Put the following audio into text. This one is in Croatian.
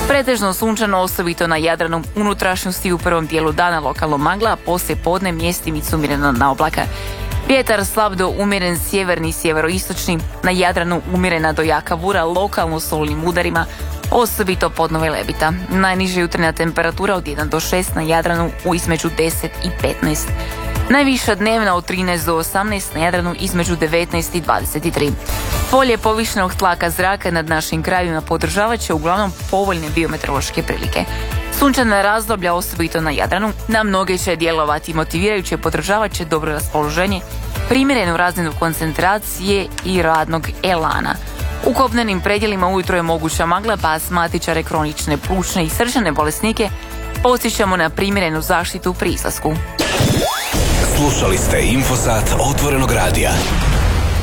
Pretežno sunčano, osobito na Jadranu, unutrašnjosti u prvom dijelu dana lokalno magla, a poslije podne mjestimicu umjereno na oblaka. Vjetar slab do umjeren sjeverni i sjeveroistočni, na Jadranu umjerena do jaka bura, lokalno s olujnim udarima, osobito podnove lebita. Najniža jutarnja temperatura od 1 do 6 na Jadranu u između 10 i 15. Najviša dnevna od 13 do 18 na Jadranu između 19 i 23. Polje povišenog tlaka zraka nad našim krajevima podržavat će uglavnom povoljne biometeorološke prilike. Sunčana razdoblja, osobito na Jadranu, na mnoge će djelovati motivirajuće, podržavat će dobro raspoloženje, primjerenu razinu koncentracije i radnog elana. U kopnenim predjelima ujutro je moguća magla, pa astmatičare, kronične plućne i srčane bolesnike podsjećamo na primjerenu zaštitu pri izlasku. Slušali ste Infosat Otvorenog radija.